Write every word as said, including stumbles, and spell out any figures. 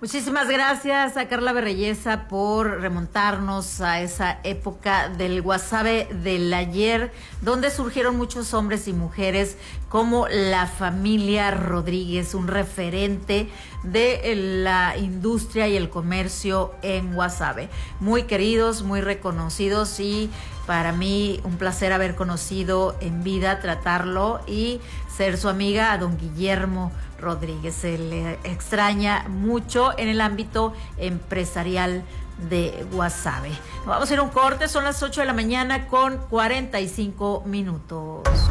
Muchísimas gracias a Carla Berreyesa por remontarnos a esa época del Guasave del ayer, donde surgieron muchos hombres y mujeres como la familia Rodríguez, un referente de la industria y el comercio en Guasave. Muy queridos, muy reconocidos, y para mí un placer haber conocido en vida, tratarlo y ser su amiga a don Guillermo Rodríguez. Se le extraña mucho en el ámbito empresarial de Guasave. Vamos a ir a un corte, son las ocho de la mañana con cuarenta y cinco minutos.